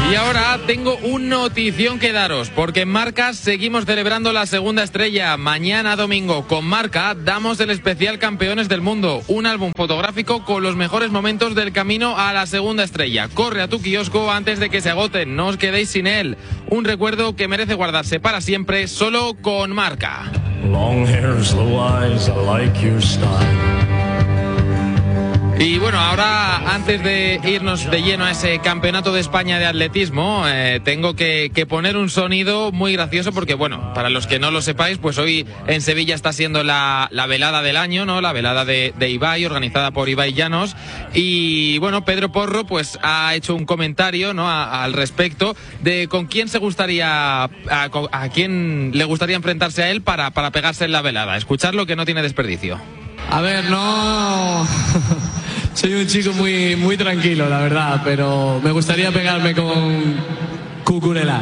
Y ahora tengo un notición que daros, porque en Marca seguimos celebrando la segunda estrella. Mañana domingo con Marca damos el especial Campeones del Mundo, un álbum fotográfico con los mejores momentos del camino a la segunda estrella. Corre a tu kiosco antes de que se agoten, no os quedéis sin él. Un recuerdo que merece guardarse para siempre, solo con Marca. Long hair, slow eyes, I like your style. Y bueno, ahora antes de irnos de lleno a ese campeonato de España de atletismo, tengo que poner un sonido muy gracioso porque, bueno, para los que no lo sepáis, pues hoy en Sevilla está siendo la velada del año, ¿no? La velada de Ibai, organizada por Ibai Llanos. Y bueno, Pedro Porro pues ha hecho un comentario, ¿no? al respecto de con quién se gustaría, a quién le gustaría enfrentarse a él para pegarse en la velada. Escuchadlo, que no tiene desperdicio. A ver, no... Soy un chico muy tranquilo, la verdad, pero me gustaría pegarme con Cucurella.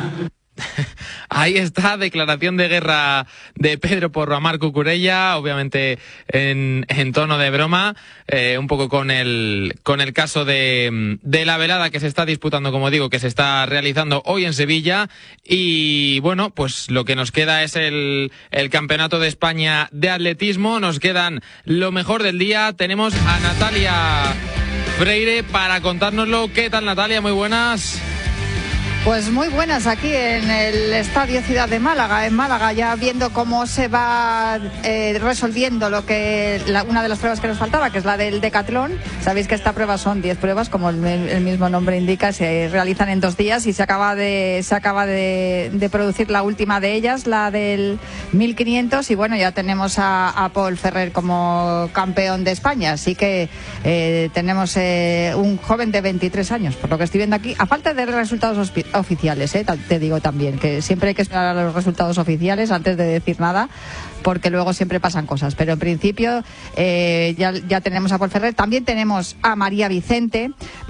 Ahí está, declaración de guerra de Pedro Porro a Marc Cucurella, obviamente en tono de broma, un poco con el caso de la velada que se está disputando, como digo, que se está realizando hoy en Sevilla. Y bueno, pues lo que nos queda es el Campeonato de España de atletismo. Nos quedan lo mejor del día. Tenemos a Natalia Freire para contárnoslo. ¿Qué tal, Natalia? Muy buenas. Pues muy buenas aquí en el Estadio Ciudad de Málaga, en Málaga, ya viendo cómo se va resolviendo una de las pruebas que nos faltaba, que es la del decatlón. Sabéis que esta prueba son 10 pruebas, como el mismo nombre indica, se realizan en 2 días y se acaba de producir la última de ellas, la del 1500, y bueno, ya tenemos a Paul Ferrer como campeón de España, así que tenemos un joven de 23 años, por lo que estoy viendo aquí, a falta de resultados oficiales, te digo también que siempre hay que esperar a los resultados oficiales antes de decir nada, porque luego siempre pasan cosas, pero en principio ya tenemos a Paul Ferrer. También tenemos a María Vicente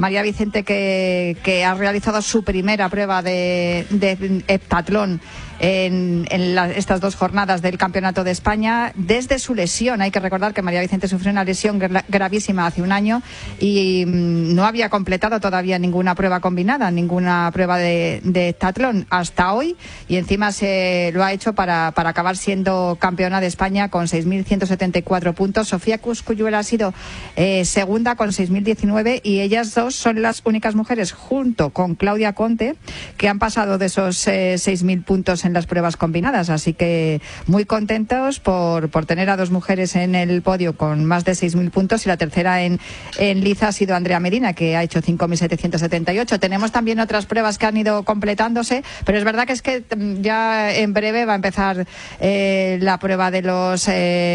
que ha realizado su primera prueba de heptatlón en estas 2 jornadas del Campeonato de España desde su lesión. Hay que recordar que María Vicente sufrió una lesión gravísima hace un año y no había completado todavía ninguna prueba combinada, ninguna prueba de heptatlón hasta hoy, y encima se lo ha hecho para acabar siendo campeona de España con 6.174 puntos. Sofía Cuscuyuela ha sido segunda con 6.019, y ellas dos son las únicas mujeres, junto con Claudia Conte, que han pasado de esos 6.000 puntos en las pruebas combinadas, así que muy contentos por tener a 2 mujeres en el podio con más de 6.000 puntos, y la tercera en liza ha sido Andrea Medina, que ha hecho 5.778. Tenemos también otras pruebas que han ido completándose, pero es verdad que es que ya en breve va a empezar la prueba de los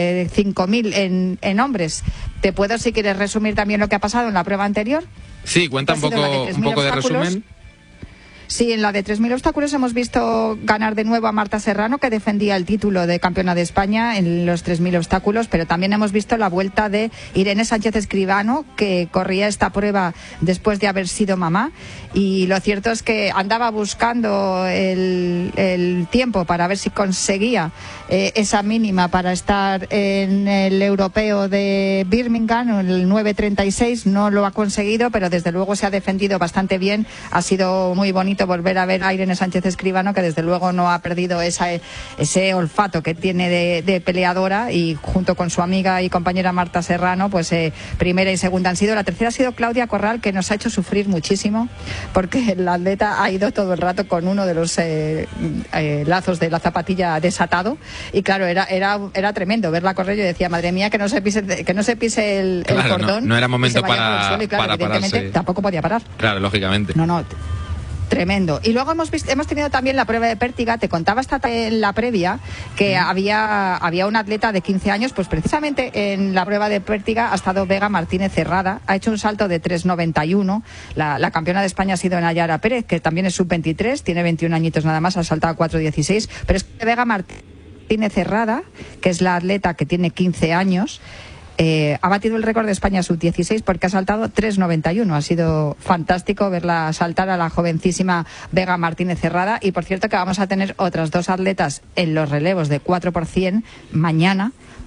5.000 en hombres. Te puedo, si quieres, resumir también lo que ha pasado en la prueba anterior. Sí, cuenta un poco de resumen. Sí, en la de 3.000 obstáculos hemos visto ganar de nuevo a Marta Serrano, que defendía el título de campeona de España en los 3.000 obstáculos, pero también hemos visto la vuelta de Irene Sánchez Escribano, que corría esta prueba después de haber sido mamá, y lo cierto es que andaba buscando el tiempo para ver si conseguía esa mínima para estar en el europeo de Birmingham, el 9.36, no lo ha conseguido, pero desde luego se ha defendido bastante bien. Ha sido muy bonito volver a ver a Irene Sánchez Escribano, que desde luego no ha perdido ese olfato que tiene de peleadora, y junto con su amiga y compañera Marta Serrano, pues primera y segunda han sido. La tercera ha sido Claudia Corral, que nos ha hecho sufrir muchísimo, porque la atleta ha ido todo el rato con uno de los lazos de la zapatilla desatado, y claro, era tremendo verla correr. Yo decía, madre mía, que no se pise el cordón. No era momento para evidentemente pararse. Tampoco podía parar. Claro, lógicamente. No. Tremendo. Y luego hemos tenido también la prueba de pértiga. Te contaba en la previa que había un atleta de 15 años, pues precisamente en la prueba de pértiga ha estado Vega Martínez Cerrada, ha hecho un salto de 3.91. La campeona de España ha sido Nayara Pérez, que también es sub-23, tiene 21 añitos nada más, ha saltado 4.16, pero es que Vega Martínez Cerrada, que es la atleta que tiene 15 años, ha batido el récord de España sub-16 porque ha saltado 3.91. Ha sido fantástico verla saltar, a la jovencísima Vega Martínez Cerrada. Y por cierto que vamos a tener otras 2 atletas en los relevos de 4 por 100 mañana,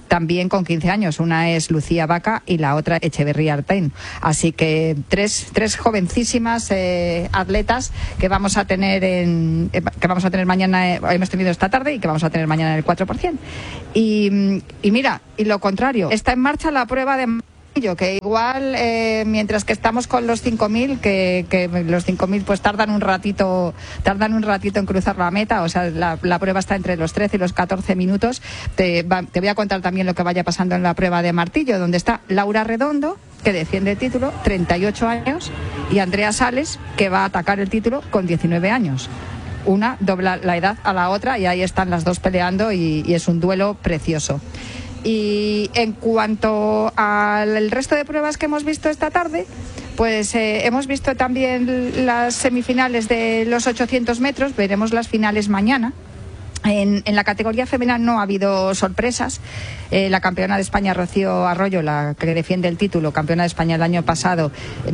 también con 15 años. Una es Lucía Vaca y la otra Echeverría Artain. Así que tres jovencísimas atletas que vamos a tener mañana, hemos tenido esta tarde y que vamos a tener mañana en el 4%. Y mira, y lo contrario, está en marcha la prueba de que igual mientras que estamos con los 5.000 que los 5.000 pues tardan un ratito en cruzar la meta, o sea, la prueba está entre los 13 y los 14 minutos. Te voy a contar también lo que vaya pasando en la prueba de martillo, donde está Laura Redondo, que defiende el título, 38 años, y Andrea Sales, que va a atacar el título con 19 años. Una dobla la edad a la otra y ahí están las dos peleando y es un duelo precioso. Y en cuanto al resto de pruebas que hemos visto esta tarde, pues hemos visto también las semifinales de los 800 metros, veremos las finales mañana. En la categoría femenina no ha habido sorpresas. La campeona de España, Rocío Arroyo, la que defiende el título, campeona de España el año pasado,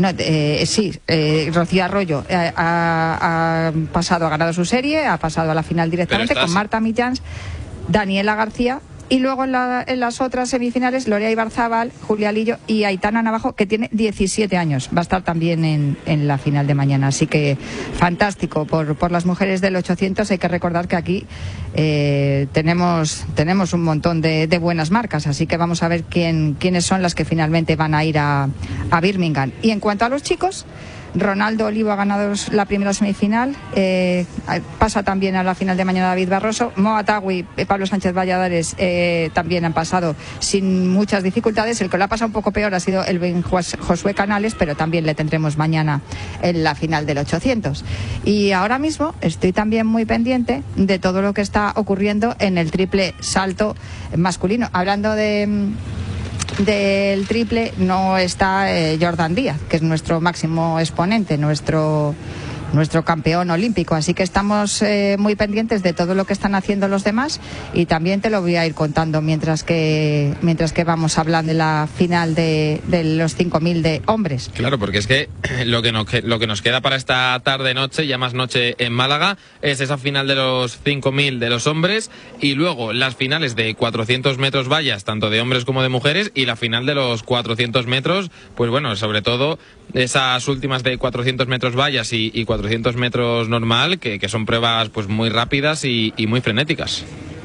Rocío Arroyo ha ganado su serie, ha pasado a la final directamente con Marta Millans, Daniela García. Y luego en las otras semifinales, Lorea Ibarzábal, Julia Lillo y Aitana Navajo, que tiene 17 años. Va a estar también en la final de mañana. Así que fantástico por las mujeres del 800. Hay que recordar que aquí tenemos un montón de buenas marcas. Así que vamos a ver quiénes son las que finalmente van a ir a Birmingham. Y en cuanto a los chicos, Ronaldo Olivo ha ganado la primera semifinal, pasa también a la final de mañana David Barroso. Moa Tagui y Pablo Sánchez Valladares también han pasado sin muchas dificultades. El que lo ha pasado un poco peor ha sido el Josué Canales, pero también le tendremos mañana en la final del 800. Y ahora mismo estoy también muy pendiente de todo lo que está ocurriendo en el triple salto masculino. Hablando del triple, no está Jordan Díaz, que es nuestro máximo exponente, nuestro campeón olímpico, así que estamos muy pendientes de todo lo que están haciendo los demás y también te lo voy a ir contando mientras que vamos hablando de la final de los 5.000 de hombres. Claro, porque es que lo que nos queda para esta tarde-noche, ya más noche en Málaga, es esa final de los 5.000 de los hombres y luego las finales de 400 metros vallas, tanto de hombres como de mujeres, y la final de los 400 metros, pues bueno, sobre todo esas últimas de 400 metros vallas y 400 metros normal, que son pruebas pues muy rápidas y muy frenéticas.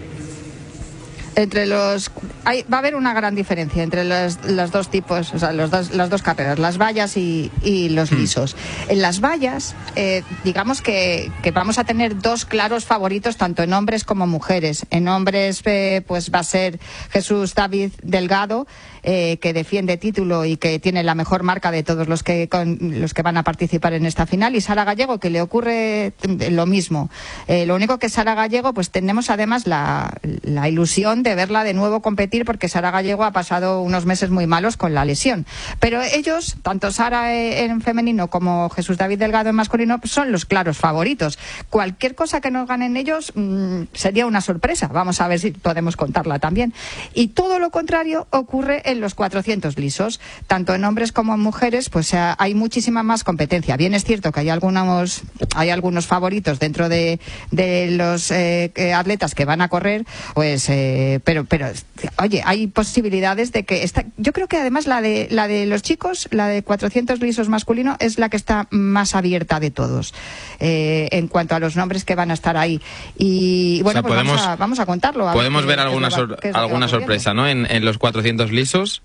Va a haber una gran diferencia entre los dos tipos, o sea, las dos carreras, las vallas y los lisos. En las vallas, digamos que vamos a tener dos claros favoritos, tanto en hombres como mujeres. En hombres, pues va a ser Jesús David Delgado, que defiende título y que tiene la mejor marca de todos los que van a participar en esta final, y Sara Gallego, que le ocurre lo mismo. Lo único que Sara Gallego, pues tenemos además la ilusión de verla de nuevo competir, porque Sara Gallego ha pasado unos meses muy malos con la lesión. Pero ellos, tanto Sara en femenino como Jesús David Delgado en masculino, pues son los claros favoritos. Cualquier cosa que nos ganen ellos sería una sorpresa. Vamos a ver si podemos contarla también. Y todo lo contrario ocurre en los 400 lisos. Tanto en hombres como en mujeres, pues hay muchísima más competencia. Bien es cierto que hay algunos favoritos dentro de los atletas que van a correr, pues pero oye, hay posibilidades de que yo creo que además la de los chicos, la de 400 lisos masculino, es la que está más abierta de todos en cuanto a los nombres que van a estar ahí. Y bueno, o sea, pues vamos a contarlo. Podemos ver alguna sorpresa, ¿no? En los 400 lisos.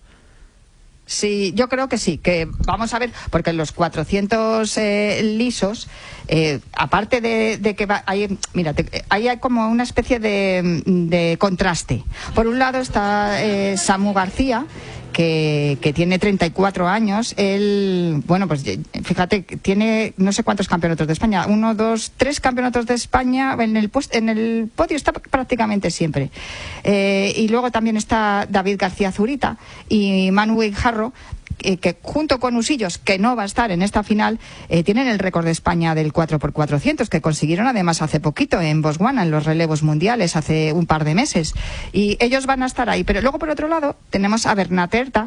Sí, yo creo que sí, que vamos a ver, porque en los 400 lisos, aparte de que hay como una especie de contraste. Por un lado está Samu García, que tiene 34 años. Él, bueno, pues fíjate, tiene no sé cuántos campeonatos de España, 1, 2, 3 campeonatos de España, en el podio está prácticamente siempre. Y luego también está David García Zurita y Manu Guijarro, que junto con Usillos, que no va a estar en esta final, tienen el récord de España del 4x400, que consiguieron además hace poquito en Botswana, en los relevos mundiales, hace un par de meses. Y ellos van a estar ahí. Pero luego, por otro lado, tenemos a Bernat Herta,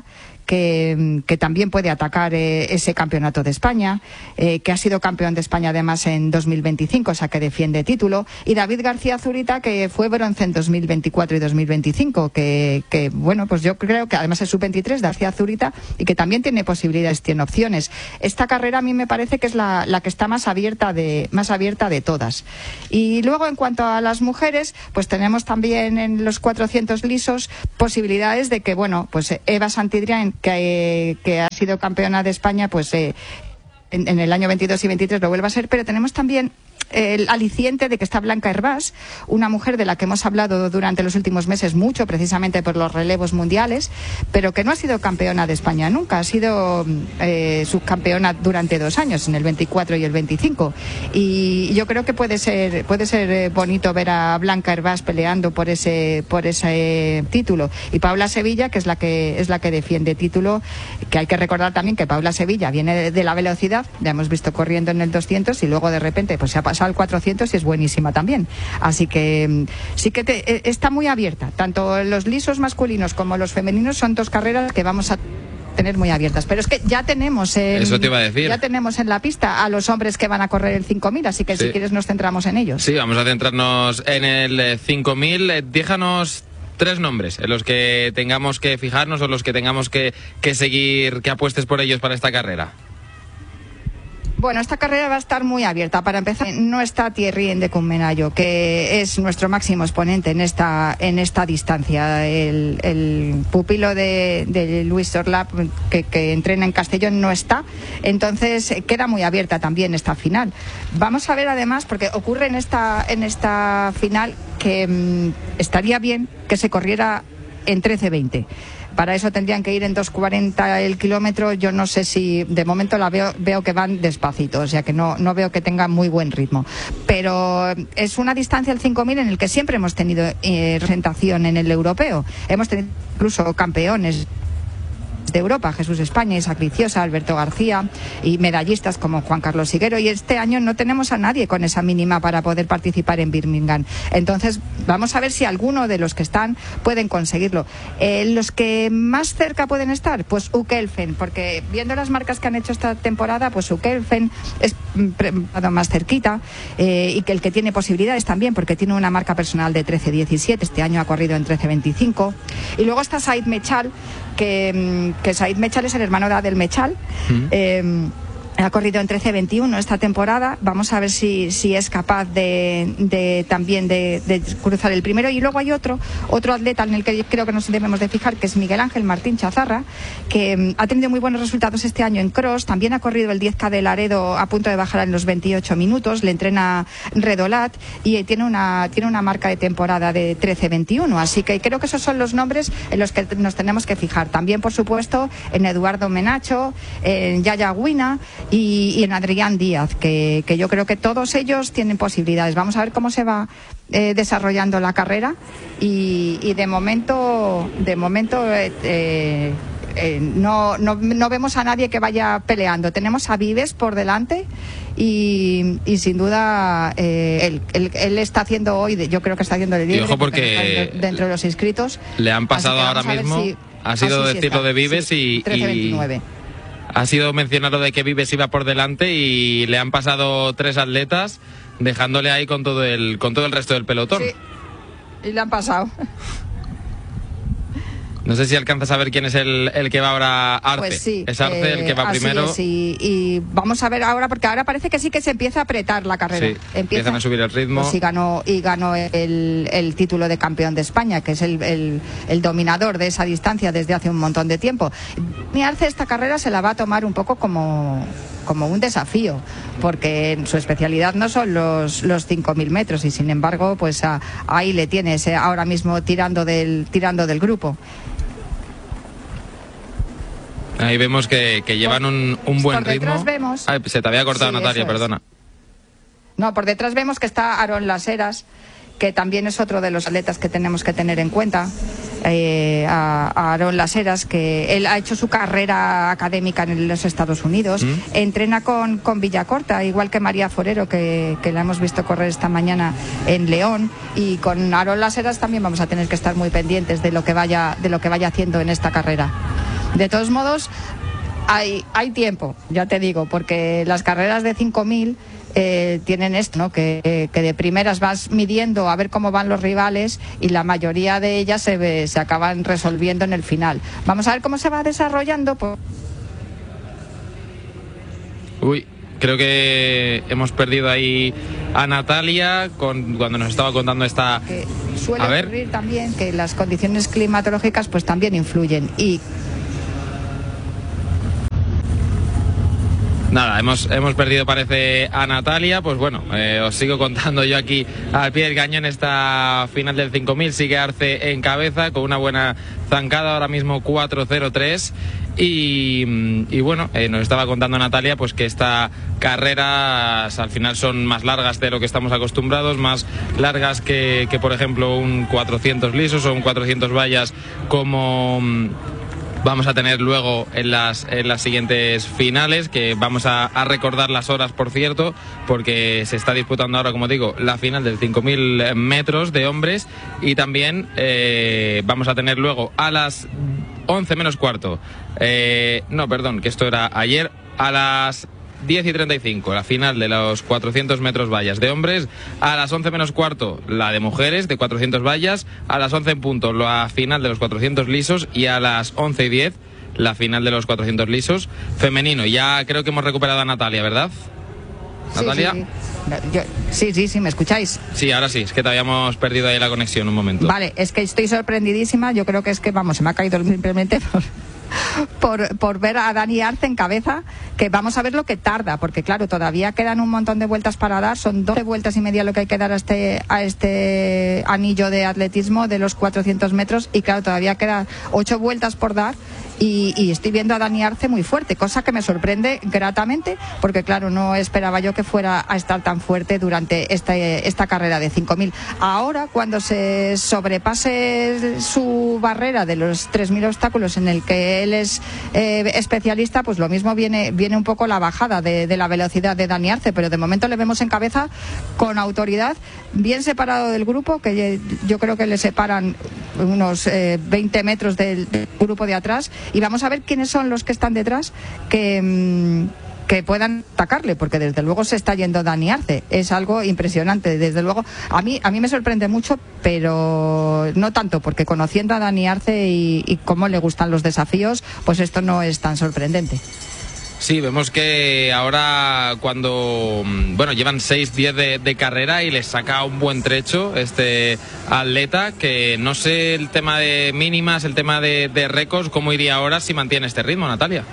que también puede atacar ese campeonato de España, que ha sido campeón de España además en 2025, o sea que defiende título, y David García Zurita, que fue bronce en 2024 y 2025, que bueno, pues yo creo que además es sub-23 García Zurita y que también tiene posibilidades, tiene opciones. Esta carrera a mí me parece que es la que está más abierta de todas. Y luego en cuanto a las mujeres, pues tenemos también en los 400 lisos posibilidades de que, bueno, pues Eva Santidrián, que ha sido campeona de España, pues en el año 22 y 23 lo vuelva a ser, pero tenemos también el aliciente de que está Blanca Hervás, una mujer de la que hemos hablado durante los últimos meses mucho, precisamente por los relevos mundiales, pero que no ha sido campeona de España nunca, ha sido subcampeona durante 2 años, en el 24 y el 25. Y yo creo que puede ser bonito ver a Blanca Hervás peleando por ese título. Y Paula Sevilla, que es la que defiende título, que hay que recordar también que Paula Sevilla viene de la velocidad, ya hemos visto corriendo en el 200 y luego de repente pues se ha pasado al 400 y es buenísima también. Así que sí que está muy abierta. Tanto los lisos masculinos como los femeninos son 2 carreras que vamos a tener muy abiertas. Pero es que ya tenemos eso te iba a decir. Ya tenemos en la pista a los hombres que van a correr el 5.000, así que sí, si quieres nos centramos en ellos. Sí, vamos a centrarnos en el 5.000. Déjanos 3 nombres en los que tengamos que fijarnos o los que tengamos que seguir, que apuestes por ellos para esta carrera. Bueno, esta carrera va a estar muy abierta. Para empezar, no está Thierry Ndecumenayo, que es nuestro máximo exponente en esta distancia. El pupilo de Luis Sorlap, que entrena en Castellón, no está. Entonces queda muy abierta también esta final. Vamos a ver además, porque ocurre en esta final que estaría bien que se corriera en 13:20. Para eso tendrían que ir en 2:40 el kilómetro. Yo no sé si, de momento veo que van despacito, o sea que no veo que tengan muy buen ritmo. Pero es una distancia el 5.000 en el que siempre hemos tenido representación en el europeo. Hemos tenido incluso campeones de Europa, Jesús España, Isaac Viciosa, Alberto García, y medallistas como Juan Carlos Higuero, y este año no tenemos a nadie con esa mínima para poder participar en Birmingham. Entonces vamos a ver si alguno de los que están pueden conseguirlo. Los que más cerca pueden estar, pues Ukelfen, porque viendo las marcas que han hecho esta temporada, pues Ukelfen es más cerquita, y que el que tiene posibilidades también, porque tiene una marca personal de 13:17, este año ha corrido en 13:25. Y luego está Said Mechal, que Said Mechal es el hermano de Adel Mechal. Ha corrido en 13:21 esta temporada. Vamos a ver si es capaz también de cruzar el primero. Y luego hay otro atleta en el que creo que nos debemos de fijar, que es Miguel Ángel Martín Chazarra, que ha tenido muy buenos resultados este año en cross. También ha corrido el 10K de Laredo a punto de bajar en los 28 minutos. Le entrena Redolat y tiene una marca de temporada de 13:21. Así que creo que esos son los nombres en los que nos tenemos que fijar. También, por supuesto, en Eduardo Menacho, en Yaya Guina y en Adrián Díaz, que yo creo que todos ellos tienen posibilidades. Vamos a ver cómo se va desarrollando la carrera y de momento no vemos a nadie que vaya peleando. Tenemos a Vives por delante y sin duda él está haciendo hoy, yo creo que está haciendo el líder, y ojo porque dentro de los inscritos. Le han pasado ahora mismo, ha sido decirlo de Vives, y 13:29. Ha sido mencionar lo de que Vives iba por delante y le han pasado 3 atletas, dejándole ahí con todo el resto del pelotón. Sí, y le han pasado. No sé si alcanzas a ver quién es el que va ahora. Arce. Pues sí, es Arce el que va primero. Sí, y vamos a ver ahora, porque ahora parece que sí que se empieza a apretar la carrera. Sí, empiezan a subir el ritmo. Pues ganó el título de campeón de España, que es el dominador de esa distancia desde hace un montón de tiempo. Mi Arce esta carrera se la va a tomar un poco como un desafío, porque su especialidad no son los 5.000 metros y sin embargo pues ahí le tienes ahora mismo tirando del grupo. Ahí vemos que llevan un buen ritmo. Vemos, se te había cortado, sí, Natalia, perdona. No, por detrás vemos que está Aarón Las Heras, que también es otro de los atletas que tenemos que tener en cuenta. A Aarón Las Heras, que él ha hecho su carrera académica en los Estados Unidos, entrena con Villacorta, igual que María Forero, que la hemos visto correr esta mañana en León, y con Aarón Las Heras también vamos a tener que estar muy pendientes de lo que vaya haciendo en esta carrera. De todos modos, hay tiempo, ya te digo, porque las carreras de 5.000 tienen esto, ¿no? Que de primeras vas midiendo a ver cómo van los rivales y la mayoría de ellas se acaban resolviendo en el final. Vamos a ver cómo se va desarrollando. Uy, creo que hemos perdido ahí a Natalia cuando nos estaba contando esta... Suele ocurrir también que las condiciones climatológicas pues también influyen y... Nada, hemos perdido, parece, a Natalia. Pues bueno, os sigo contando yo aquí al pie del cañón esta final del 5.000. Sigue Arce en cabeza con una buena zancada, ahora mismo 4.03. Y bueno, nos estaba contando Natalia pues que estas carreras al final son más largas de lo que estamos acostumbrados, más largas que por ejemplo un 400 lisos o un 400 vallas como... vamos a tener luego en las siguientes finales, que vamos a recordar las horas, por cierto, porque se está disputando ahora, como digo, la final del 5.000 metros de hombres, y también vamos a tener luego a las 11 menos cuarto, no, perdón, que esto era ayer, a las 10:35, la final de los 400 metros vallas de hombres, a las 11 menos cuarto la de mujeres de 400 vallas, a las 11 en punto la final de los 400 lisos y a las 11:10 la final de los 400 lisos femenino. Ya creo que hemos recuperado a Natalia, ¿verdad? ¿Natalia? Sí, ¿me escucháis? Sí, ahora sí, es que te habíamos perdido ahí la conexión un momento. Vale, es que estoy sorprendidísima, yo creo que es que, vamos, se me ha caído simplemente por ver a Dani Arce en cabeza, que vamos a ver lo que tarda, porque claro, todavía quedan un montón de vueltas para dar, son 12 vueltas y media lo que hay que dar a este anillo de atletismo de los 400 metros, y claro, todavía quedan 8 vueltas por dar. Y estoy viendo a Dani Arce muy fuerte, cosa que me sorprende gratamente, porque claro, no esperaba yo que fuera a estar tan fuerte durante esta carrera de 5.000. Ahora, cuando se sobrepase su barrera de los 3.000 obstáculos en el que él es especialista, pues lo mismo viene un poco la bajada de la velocidad de Dani Arce, pero de momento le vemos en cabeza con autoridad, bien separado del grupo, que yo creo que le separan unos 20 metros del grupo de atrás, y vamos a ver quiénes son los que están detrás que puedan atacarle, porque desde luego se está yendo Dani Arce, es algo impresionante, desde luego a mí me sorprende mucho, pero no tanto, porque conociendo a Dani Arce y cómo le gustan los desafíos, pues esto no es tan sorprendente. Sí, vemos que ahora cuando, bueno, llevan 6-10 de carrera y les saca un buen trecho este atleta, que no sé el tema de mínimas, el tema de récords, cómo iría ahora si mantiene este ritmo, Natalia.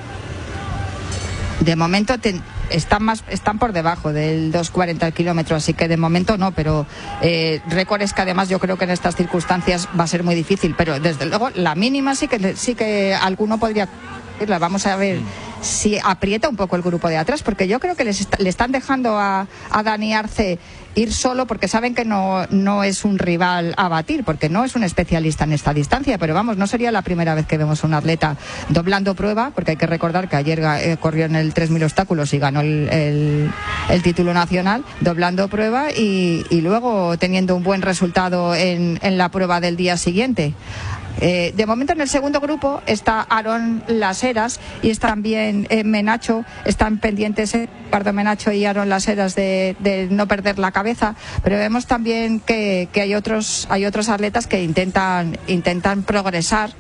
De momento están por debajo del 2:40 el kilómetro, así que de momento no, pero récords que además yo creo que en estas circunstancias va a ser muy difícil, pero desde luego la mínima sí que alguno podría... Vamos a ver si aprieta un poco el grupo de atrás, porque yo creo que le están dejando a Dani Arce ir solo, porque saben que no es un rival a batir, porque no es un especialista en esta distancia, pero vamos, no sería la primera vez que vemos a un atleta doblando prueba, porque hay que recordar que ayer corrió en el 3.000 obstáculos y ganó el título nacional, doblando prueba y luego teniendo un buen resultado en la prueba del día siguiente. De momento en el segundo grupo está Aaron Las Heras y está también Menacho, están pendientes Ricardo Menacho y Aaron Las Heras de no perder la cabeza, pero vemos también que hay otros atletas que intentan progresar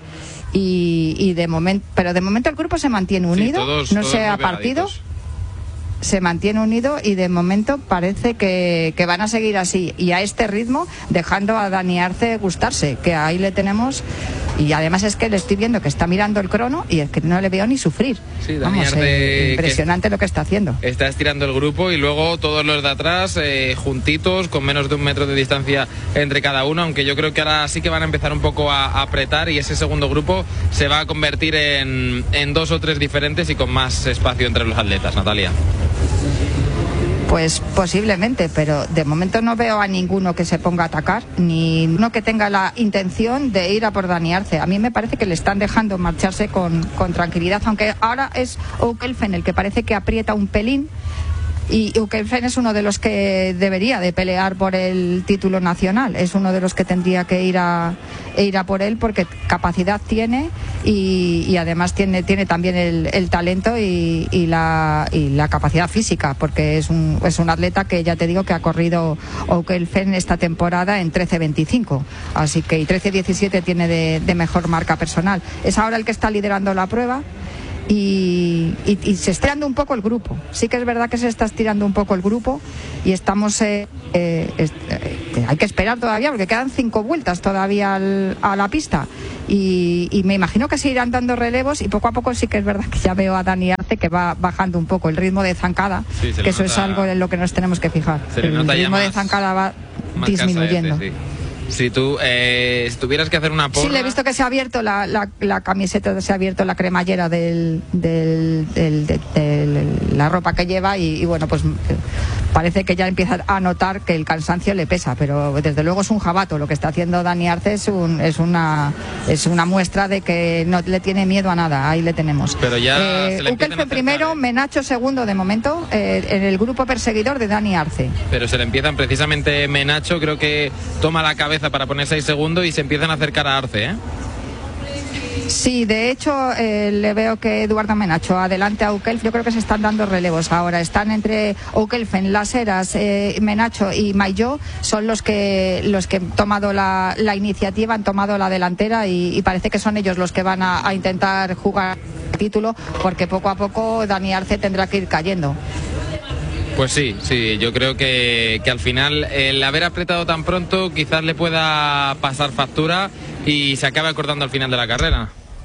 y de momento el grupo se mantiene unido, sí, no se ha partido. Se mantiene unido y de momento parece que van a seguir así y a este ritmo, dejando a Dani Arce gustarse, que ahí le tenemos, y además es que le estoy viendo que está mirando el crono y es que no le veo ni sufrir. Sí, Dani Arce, impresionante lo que está haciendo. Está estirando el grupo y luego todos los de atrás juntitos, con menos de 1 metro de distancia entre cada uno, aunque yo creo que ahora sí que van a empezar un poco a apretar y ese segundo grupo se va a convertir en 2 o 3 diferentes y con más espacio entre los atletas, Natalia. Pues posiblemente, pero de momento no veo a ninguno que se ponga a atacar, ni uno que tenga la intención de ir a por Dani Arce. A mí me parece que le están dejando marcharse con tranquilidad, aunque ahora es O'Kelfen el que parece que aprieta un pelín, Y Ukkelfen es uno de los que debería de pelear por el título nacional, es uno de los que tendría que ir a por él, porque capacidad tiene y además tiene también el talento y la capacidad física, porque es un atleta que ya te digo que ha corrido Ukkelfen esta temporada en 13.25, así que y 13.17 tiene de mejor marca personal. Es ahora el que está liderando la prueba. Y se está estirando un poco el grupo. Sí que es verdad que se está estirando un poco el grupo y estamos hay que esperar todavía porque quedan 5 vueltas todavía a la pista y me imagino que se irán dando relevos y poco a poco sí que es verdad que ya veo a Dani Arce que va bajando un poco el ritmo de zancada, sí, que eso es algo en lo que nos tenemos que fijar. El ritmo de zancada va disminuyendo. Sí. Si tú tuvieras que hacer una porra... Sí, le he visto que se ha abierto la camiseta, se ha abierto la cremallera de la ropa que lleva y bueno, pues parece que ya empieza a notar que el cansancio le pesa, pero desde luego es un jabato. Lo que está haciendo Dani Arce es una muestra de que no le tiene miedo a nada. Ahí le tenemos. Pero ya Ukkelfen primero, Menacho segundo de momento, en el grupo perseguidor de Dani Arce. Pero se le empiezan precisamente Menacho, creo que toma la cabeza para poner 6 segundos y se empiezan a acercar a Arce, ¿eh? Sí, de hecho le veo que Eduardo Menacho adelante a Ukkelfen. Yo creo que se están dando relevos ahora. Están entre Ukkelfen, Las Heras, Menacho y Maillot. Son los que han tomado la iniciativa, han tomado la delantera y parece que son ellos los que van a intentar jugar el título, porque poco a poco Dani Arce tendrá que ir cayendo. Pues sí, yo creo que al final el haber apretado tan pronto quizás le pueda pasar factura y se acabe acordando al final de la carrera.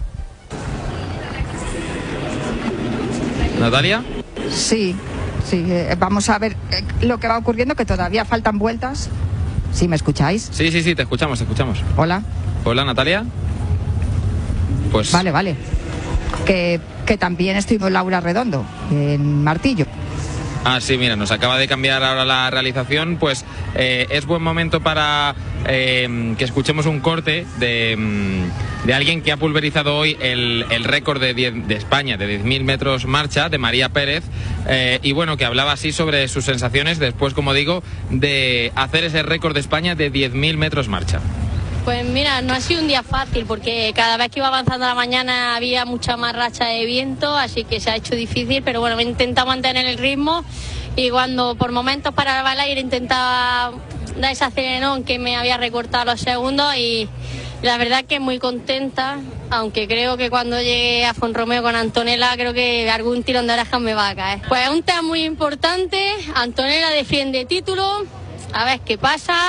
¿Natalia? Sí, vamos a ver lo que va ocurriendo, que todavía faltan vueltas. ¿Sí me escucháis? Sí, te escuchamos. Hola. Hola, Natalia. Pues... Vale. Que también estoy con Laura Redondo, en Martillo. Ah, sí, mira, nos acaba de cambiar ahora la realización, pues es buen momento para que escuchemos un corte de alguien que ha pulverizado hoy el récord de España de 10.000 metros marcha, de María Pérez, y bueno, que hablaba así sobre sus sensaciones después, como digo, de hacer ese récord de España de 10.000 metros marcha. Pues mira, no ha sido un día fácil porque cada vez que iba avanzando la mañana había mucha más racha de viento, así que se ha hecho difícil, pero bueno, he intentado mantener el ritmo y cuando por momentos paraba el aire intentaba dar ese aceleronón que me había recortado los segundos y la verdad que muy contenta, aunque creo que cuando llegue a Fonromeo con Antonella creo que algún tirón de orejas me va a caer. Pues es un tema muy importante, Antonella defiende título, a ver qué pasa.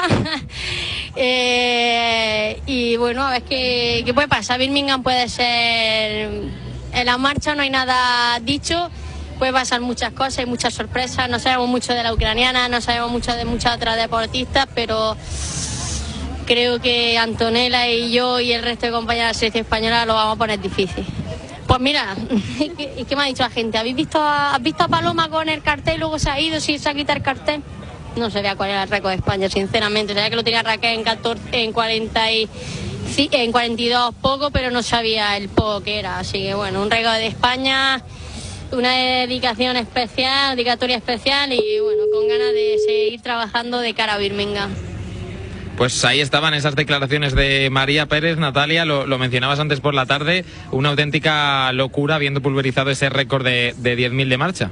Y bueno, a ver qué puede pasar. Birmingham puede ser, en la marcha no hay nada dicho, puede pasar muchas cosas, hay muchas sorpresas, no sabemos mucho de la ucraniana, no sabemos mucho de muchas otras deportistas, pero creo que Antonella y yo y el resto de compañeras de la selección española lo vamos a poner difícil. Pues mira, ¿qué me ha dicho la gente? ¿Has visto a Paloma con el cartel y luego se ha ido sin se ha quitado el cartel? No sabía cuál era el récord de España, sinceramente. Sabía que lo tenía Raquel en 42 poco, pero no sabía el poco que era. Así que bueno, un récord de España, una dedicación especial, dedicatoria especial y bueno, con ganas de seguir trabajando de cara a Birmingham. Pues ahí estaban esas declaraciones de María Pérez. Natalia, lo mencionabas antes por la tarde, una auténtica locura habiendo pulverizado ese récord de 10.000 de marcha.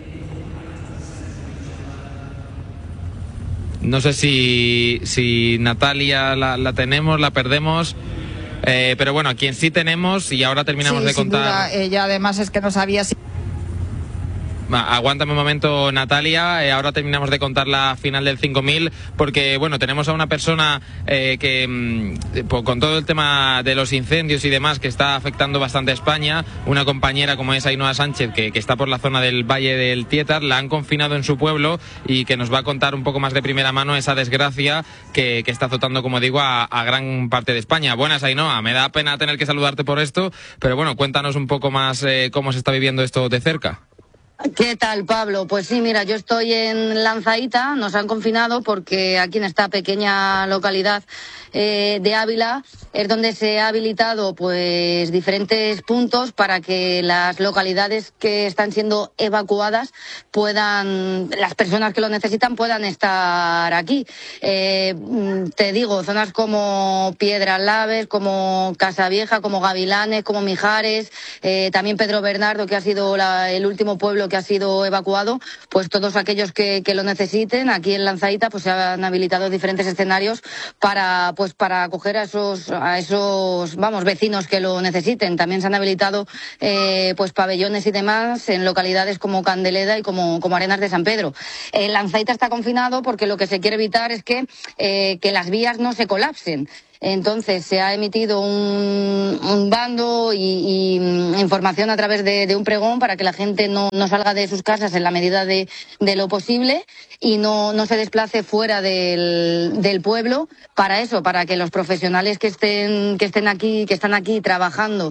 No sé si Natalia la tenemos, la perdemos, pero bueno, a quien sí tenemos y ahora terminamos de contar... Sin duda, ella además es que no sabía si... Aguántame un momento, Natalia, ahora terminamos de contar la final del 5.000 porque, bueno, tenemos a una persona que con todo el tema de los incendios y demás que está afectando bastante a España, una compañera como es Ainhoa Sánchez que está por la zona del Valle del Tietar, la han confinado en su pueblo y que nos va a contar un poco más de primera mano esa desgracia que está azotando, como digo, a gran parte de España. Buenas, Ainhoa, me da pena tener que saludarte por esto, pero bueno, cuéntanos un poco más cómo se está viviendo esto de cerca. ¿Qué tal, Pablo? Pues sí, mira, yo estoy en Lanzaíta, nos han confinado porque aquí en esta pequeña localidad de Ávila es donde se ha habilitado pues diferentes puntos para que las localidades que están siendo evacuadas las personas que lo necesitan puedan estar aquí. Te digo, zonas como Piedras Laves, como Casavieja, como Gavilanes, como Mijares, también Pedro Bernardo, que ha sido el último pueblo que ha sido evacuado, pues todos aquellos que lo necesiten, aquí en Lanzaíta pues se han habilitado diferentes escenarios para acoger a esos vecinos que lo necesiten. También se han habilitado pues pabellones y demás en localidades como Candeleda y como Arenas de San Pedro. Lanzaíta está confinado porque lo que se quiere evitar es que las vías no se colapsen. Entonces se ha emitido un bando y información a través de un pregón para que la gente no salga de sus casas en la medida de lo posible y no se desplace fuera del pueblo para eso, para que los profesionales que están aquí trabajando,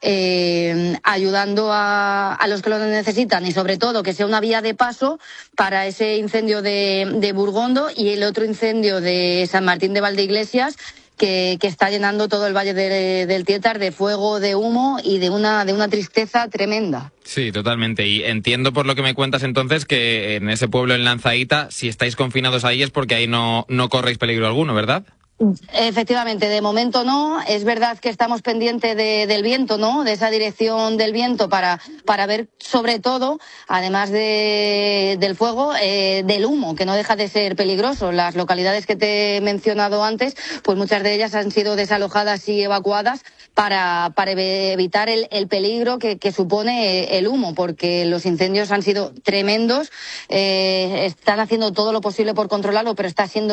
ayudando a los que lo necesitan y sobre todo que sea una vía de paso para ese incendio de Burgondo y el otro incendio de San Martín de Valdeiglesias, que está llenando todo el Valle del Tietar de fuego, de humo y de una tristeza tremenda. Sí, totalmente. Y entiendo por lo que me cuentas entonces que en ese pueblo, en Lanzaíta, si estáis confinados ahí es porque ahí no corréis peligro alguno, ¿verdad? Efectivamente, de momento no. Es verdad que estamos pendientes del viento, ¿no? De esa dirección del viento para ver sobre todo, además del fuego, del humo, que no deja de ser peligroso. Las localidades que te he mencionado antes, pues muchas de ellas han sido desalojadas y evacuadas para evitar el peligro que supone el humo, porque los incendios han sido tremendos. Están haciendo todo lo posible por controlarlo, pero está siendo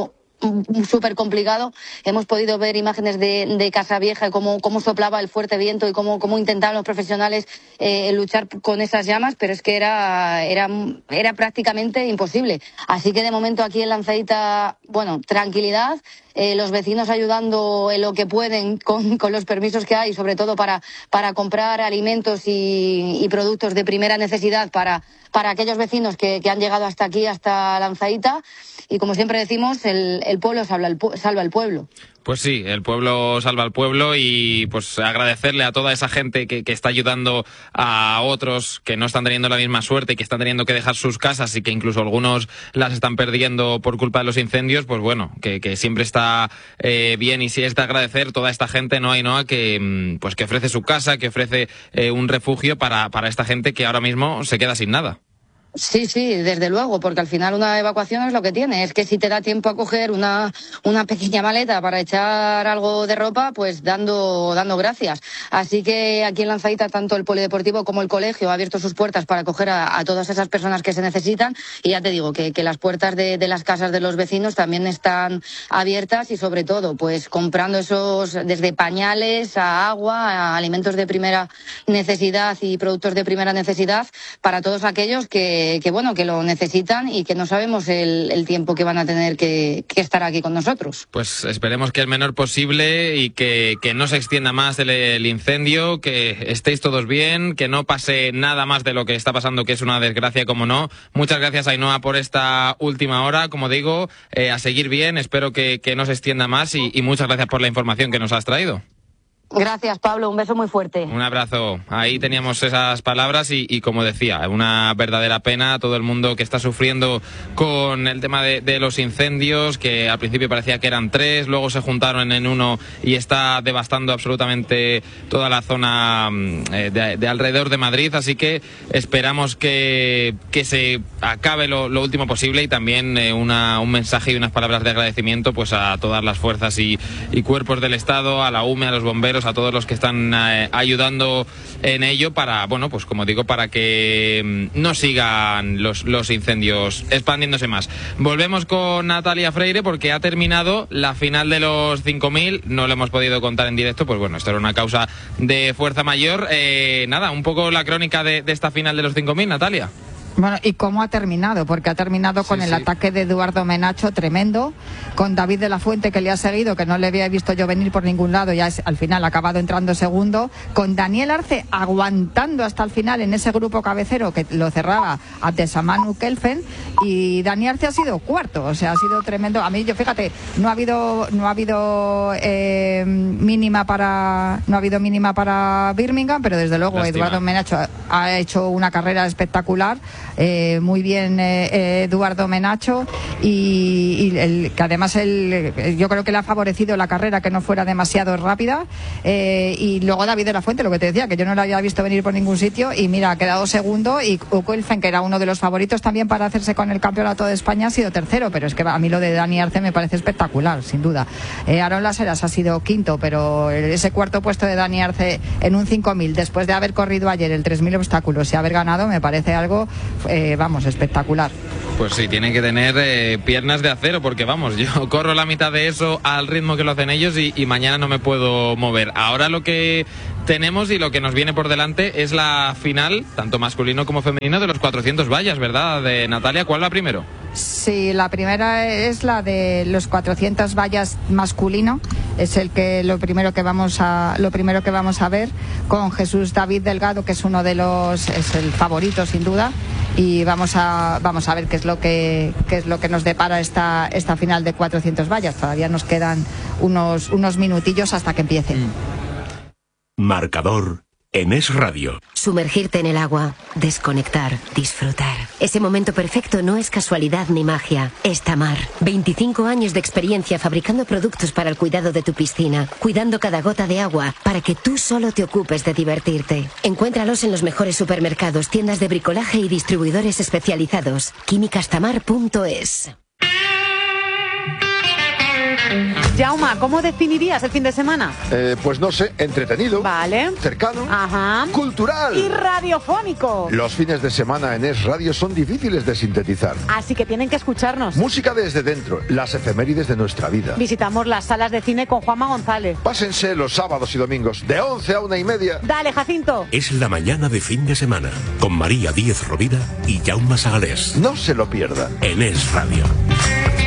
súper complicado. Hemos podido ver imágenes de Casavieja y cómo soplaba el fuerte viento y cómo intentaban los profesionales luchar con esas llamas, pero es que era prácticamente imposible. Así que de momento aquí en Lanzaíta, bueno, tranquilidad. Los vecinos ayudando en lo que pueden con los permisos que hay, sobre todo para comprar alimentos y productos de primera necesidad para aquellos vecinos que han llegado hasta aquí, hasta Lanzaíta. Y como siempre decimos, el pueblo salva al pueblo. Pues sí, el pueblo salva al pueblo y pues agradecerle a toda esa gente que está ayudando a otros que no están teniendo la misma suerte y que están teniendo que dejar sus casas y que incluso algunos las están perdiendo por culpa de los incendios, pues bueno, que siempre está bien y sí es de agradecer toda esta gente, ¿no, Ainhoa? Que ofrece su casa, que ofrece un refugio para esta gente que ahora mismo se queda sin nada. Sí, desde luego, porque al final una evacuación es lo que tiene, es que si te da tiempo a coger una pequeña maleta para echar algo de ropa, pues dando gracias. Así que aquí en Lanzaíta tanto el polideportivo como el colegio ha abierto sus puertas para acoger a todas esas personas que se necesitan y ya te digo que las puertas de las casas de los vecinos también están abiertas y sobre todo pues comprando desde pañales a agua, a alimentos de primera necesidad y productos de primera necesidad para todos aquellos que lo necesitan y que no sabemos el tiempo que van a tener que estar aquí con nosotros. Pues esperemos que el menor posible y que no se extienda más el incendio, que estéis todos bien, que no pase nada más de lo que está pasando, que es una desgracia, como no. Muchas gracias, Ainhoa, por esta última hora. Como digo, a seguir bien, espero que no se extienda más y muchas gracias por la información que nos has traído. Gracias, Pablo. Un beso muy fuerte. Un abrazo. Ahí teníamos esas palabras y como decía, una verdadera pena a todo el mundo que está sufriendo con el tema de los incendios, que al principio parecía que eran 3, luego se juntaron en uno y está devastando absolutamente toda la zona de alrededor de Madrid. Así que esperamos que se acabe lo último posible y también un mensaje y unas palabras de agradecimiento pues a todas las fuerzas y cuerpos del Estado, a la UME, a los bomberos, a todos los que están ayudando en ello para, bueno, pues como digo, para que no sigan los incendios expandiéndose más. Volvemos con Natalia Freire porque ha terminado la final de los 5.000, no lo hemos podido contar en directo, pues bueno, esto era una causa de fuerza mayor. Un poco la crónica de esta final de los 5.000, Natalia. Bueno, ¿y cómo ha terminado? Porque ha terminado con el ataque de Eduardo Menacho tremendo, con David de la Fuente, que le ha seguido, que no le había visto yo venir por ningún lado, ya al final ha acabado entrando segundo, con Daniel Arce aguantando hasta el final en ese grupo cabecero que lo cerraba a Tesamanu Kelfen, y Daniel Arce ha sido cuarto, o sea, ha sido tremendo. A mí, yo fíjate, no ha habido mínima para Birmingham, pero desde luego lástima. Eduardo Menacho ha hecho una carrera espectacular. Muy bien Eduardo Menacho, que además yo creo que le ha favorecido la carrera, que no fuera demasiado rápida, y luego David de la Fuente, lo que te decía, que yo no lo había visto venir por ningún sitio, y mira, ha quedado segundo, y Ukelfen, que era uno de los favoritos también para hacerse con el campeonato de España, ha sido tercero, pero es que a mí lo de Dani Arce me parece espectacular, sin duda. Aaron Las Heras ha sido quinto, pero ese cuarto puesto de Dani Arce en un 5.000, después de haber corrido ayer el 3.000 obstáculos y haber ganado, me parece algo espectacular. Pues sí, tienen que tener piernas de acero, porque vamos, yo corro la mitad de eso al ritmo que lo hacen ellos y mañana no me puedo mover. Ahora lo que tenemos y lo que nos viene por delante es la final, tanto masculino como femenino, de los 400 vallas, ¿verdad, de Natalia? ¿Cuál es la primero? Sí, la primera es la de los 400 vallas masculino, es lo primero que vamos a ver, con Jesús David Delgado, que es es el favorito sin duda, y vamos a ver qué es lo que nos depara esta final de 400 vallas. Todavía nos quedan unos minutillos hasta que empiece. Marcador en Es Radio. Sumergirte en el agua, desconectar, disfrutar. Ese momento perfecto no es casualidad ni magia, es Tamar. 25 años de experiencia fabricando productos para el cuidado de tu piscina, cuidando cada gota de agua para que tú solo te ocupes de divertirte. Encuéntralos en los mejores supermercados, tiendas de bricolaje y distribuidores especializados. Químicastamar.es. Jauma, ¿cómo definirías el fin de semana? Pues no sé, entretenido. Vale. Cercano. Ajá. Cultural. Y radiofónico. Los fines de semana en Es Radio son difíciles de sintetizar. Así que tienen que escucharnos. Música desde dentro, las efemérides de nuestra vida. Visitamos las salas de cine con Juanma González. Pásense los sábados y domingos, de 11 a 1:30. Dale, Jacinto. Es la mañana de fin de semana, con María Díez Rovira y Jaume Sagalés. No se lo pierda. En Es Radio.